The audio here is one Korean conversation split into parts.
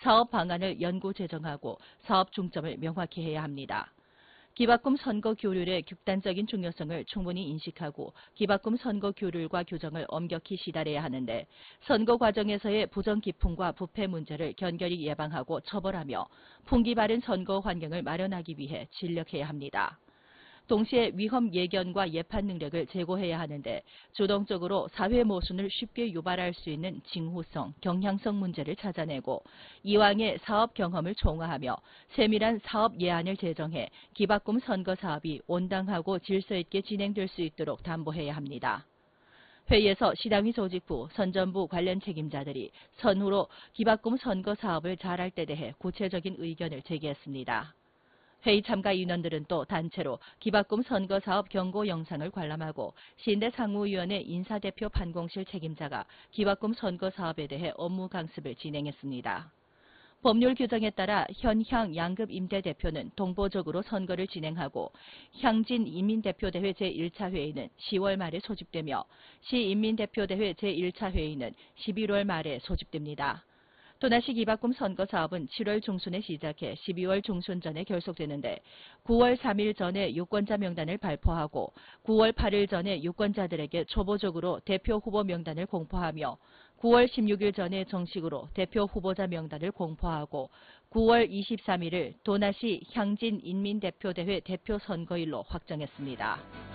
사업 방안을 연구 제정하고 사업 중점을 명확히 해야 합니다. 기바꿈 선거 규율의 극단적인 중요성을 충분히 인식하고 기바꿈 선거 규율과 규정을 엄격히 시달해야 하는데 선거 과정에서의 부정 기풍과 부패 문제를 견결히 예방하고 처벌하며 풍기 바른 선거 환경을 마련하기 위해 진력해야 합니다. 동시에 위험 예견과 예판 능력을 제고해야 하는데 주동적으로 사회 모순을 쉽게 유발할 수 있는 징후성, 경향성 문제를 찾아내고 이왕의 사업 경험을 총화하며 세밀한 사업 예안을 제정해 기바꿈 선거 사업이 온당하고 질서 있게 진행될 수 있도록 담보해야 합니다. 회의에서 시당위 조직부, 선전부 관련 책임자들이 선후로 기바꿈 선거 사업을 잘할 때 대해 구체적인 의견을 제기했습니다. 회의 참가 인원들은 또 단체로 기바꿈 선거사업 경고 영상을 관람하고 신대 상무위원회 인사대표 판공실 책임자가 기바꿈 선거사업에 대해 업무 강습을 진행했습니다. 법률 규정에 따라 현향 양급 임대대표는 동보적으로 선거를 진행하고 향진 인민대표대회 제1차 회의는 10월 말에 소집되며 시인민대표대회 제1차 회의는 11월 말에 소집됩니다. 도나시 기바꿈 선거 사업은 7월 중순에 시작해 12월 중순 전에 결속되는데 9월 3일 전에 유권자 명단을 발표하고 9월 8일 전에 유권자들에게 초보적으로 대표 후보 명단을 공포하며 9월 16일 전에 정식으로 대표 후보자 명단을 공포하고 9월 23일을 도나시 향진 인민대표대회 대표 선거일로 확정했습니다.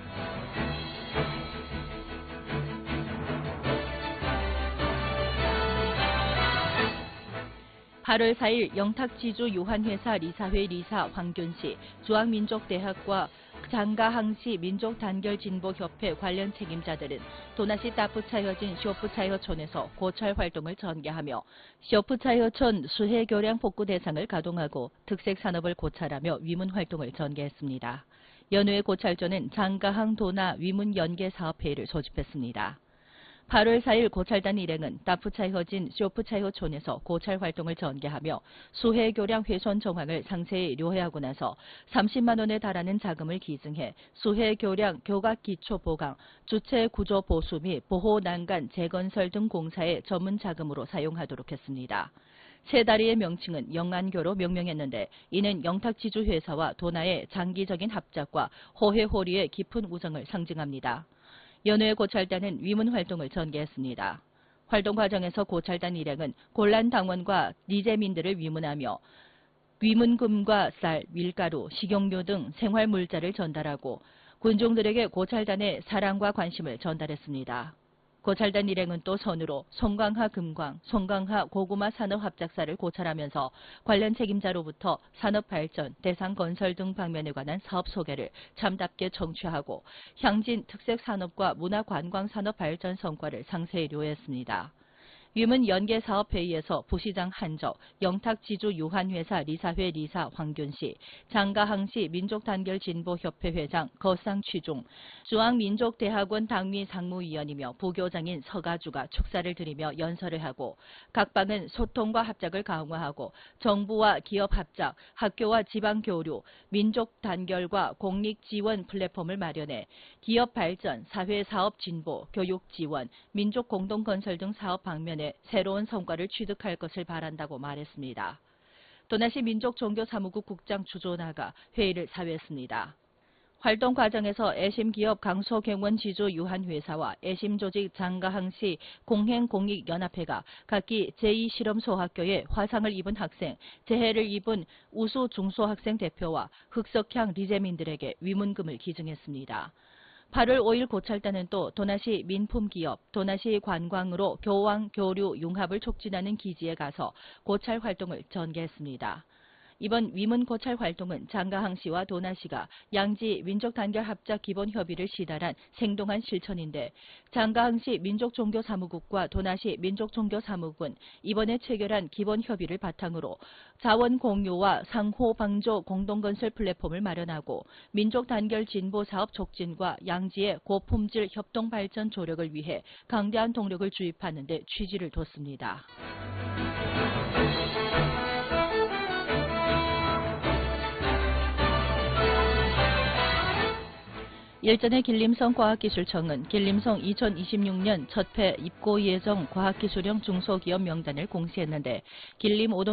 8월 4일 영탁지주 유한회사 리사회 리사 황균씨, 중앙민족대학과 장가항시 민족단결진보협회 관련 책임자들은 도나시 따프차여진 쇼프차여촌에서 고찰 활동을 전개하며 쇼프차여촌 수해교량 복구 대상을 가동하고 특색 산업을 고찰하며 위문 활동을 전개했습니다. 연후의 고찰조는 장가항 도나 위문 연계 사업회의를 소집했습니다. 8월 4일 고찰단 일행은 따프차효진 쇼프차효촌에서 고찰 활동을 전개하며 수해교량 훼손 정황을 상세히 료해하고 나서 30만 원에 달하는 자금을 기증해 수해교량 교각기초 보강, 주체 구조 보수 및 보호 난간 재건설 등 공사에 전문 자금으로 사용하도록 했습니다. 세 다리의 명칭은 영안교로 명명했는데 이는 영탁지주 회사와 도나의 장기적인 합작과 호혜호리의 깊은 우정을 상징합니다. 연후의 고찰단은 위문 활동을 전개했습니다. 활동 과정에서 고찰단 일행은 곤란당원과 리재민들을 위문하며 위문금과 쌀, 밀가루, 식용유 등 생활물자를 전달하고 군중들에게 고찰단의 사랑과 관심을 전달했습니다. 고찰단 일행은 또 선으로 송강하 금광, 송강하 고구마 산업합작사를 고찰하면서 관련 책임자로부터 산업발전, 대상건설 등 방면에 관한 사업 소개를 참답게 청취하고 향진 특색산업과 문화관광산업 발전 성과를 상세히 료했습니다. 위문 연계사업회의에서 부시장 한적, 영탁지주 유한회사 리사회 리사 황균씨, 장가항시 민족단결진보협회 회장 거상취중, 중앙민족대학원 당위 상무위원이며 부교장인 서가주가 축사를 드리며 연설을 하고 각방은 소통과 합작을 강화하고 정부와 기업 합작, 학교와 지방교류, 민족단결과 공익지원 플랫폼을 마련해 기업 발전, 사회사업 진보, 교육 지원, 민족공동건설 등 사업 방면에 새로운 성과를 취득할 것을 바란다고 말했습니다. 도나시 민족종교사무국 국장 주조나가 회의를 사회했습니다. 활동 과정에서 애심기업 강소경원지주 유한회사와 애심조직 장가항시 공행공익연합회가 각기 제2실험소학교에 화상을 입은 학생, 재해를 입은 우수 중소학생 대표와 흑석향 리재민들에게 위문금을 기증했습니다. 8월 5일 고찰단은 또 도나시 민품기업, 도나시 관광으로 교황, 교류, 융합을 촉진하는 기지에 가서 고찰 활동을 전개했습니다. 이번 위문 고찰 활동은 장가항시와 도나시가 양지 민족단결합작 기본협의를 시달한 생동한 실천인데 장가항시 민족종교사무국과 도나시 민족종교사무국은 이번에 체결한 기본협의를 바탕으로 자원 공유와 상호 방조 공동건설 플랫폼을 마련하고 민족단결 진보 사업 촉진과 양지의 고품질 협동 발전 조력을 위해 강대한 동력을 주입하는 데 취지를 뒀습니다. 일전에 길림성 과학기술청은 길림성 2026년 첫회 입고 예정 과학기술형 중소기업 명단을 공시했는데 길림